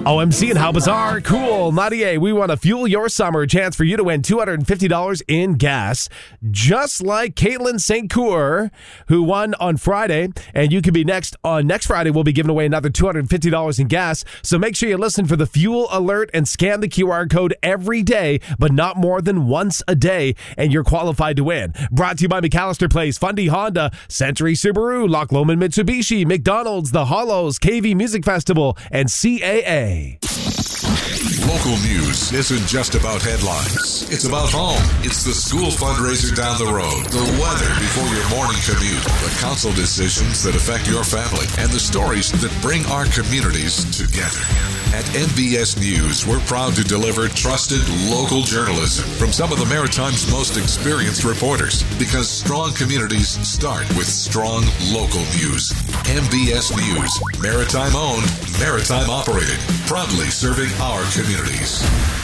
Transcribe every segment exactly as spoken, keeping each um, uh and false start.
O M C and How Bizarre. Cool ninety-eight. We want to fuel your summer. A chance for you to win two hundred fifty dollars in gas, just like Caitlin Saint Coeur, who won on Friday. And you can be next on next Friday. We'll be giving away another two hundred fifty dollars in gas. So make sure you listen for the fuel alert and scan the Q R code every day, but not more than once a day, and you're qualified to win. Brought to you by McAllister Place, Fundy Honda, Century Subaru, Loch Lomond Mitsubishi, McDonald's, The Hollows, K V Music Festival, and C A A. Local news isn't just about headlines. It's about home. It's the school fundraiser down the road, the weather before your morning commute, the council decisions that affect your family, and the stories that bring our communities together. At M B S News, we're proud to deliver trusted local journalism from some of the Maritime's most experienced reporters, because strong communities start with strong local news. M B S News, Maritime owned, Maritime operated, proudly serving our communities.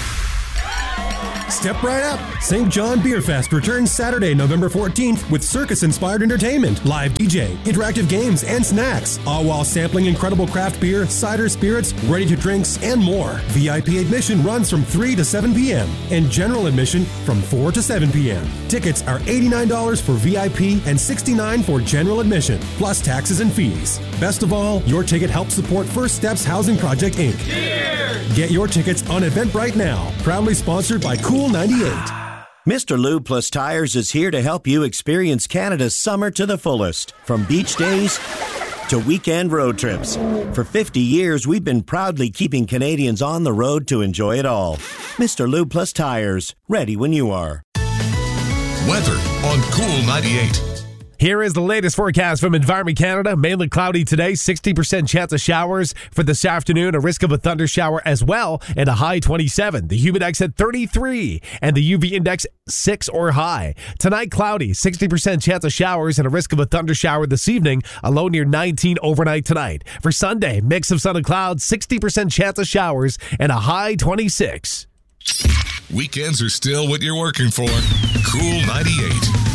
Step right up. Saint John Beer Fest returns Saturday, November fourteenth with circus-inspired entertainment, live D J, interactive games, and snacks, all while sampling incredible craft beer, cider, spirits, ready-to-drinks, and more. V I P admission runs from three to seven p.m. and general admission from four to seven p.m. Tickets are eighty-nine dollars for V I P and sixty-nine dollars for general admission, plus taxes and fees. Best of all, your ticket helps support First Steps Housing Project, Incorporated. Cheers! Get your tickets on Eventbrite now. Proudly sponsored by Cool ninety-eight. Mister Lube Plus Tires is here to help you experience Canada's summer to the fullest. From beach days to weekend road trips. For fifty years, we've been proudly keeping Canadians on the road to enjoy it all. Mister Lube Plus Tires, ready when you are. Weather on Cool ninety-eight. Here is the latest forecast from Environment Canada. Mainly cloudy today, sixty percent chance of showers for this afternoon, a risk of a thunder shower as well, and a high twenty-seven. The humid index at thirty-three, and the U V index six or high. Tonight, cloudy, sixty percent chance of showers and a risk of a thunder shower this evening, a low near nineteen overnight tonight. For Sunday, mix of sun and clouds, sixty percent chance of showers, and a high twenty-six. Weekends are still what you're working for. Cool ninety-eight.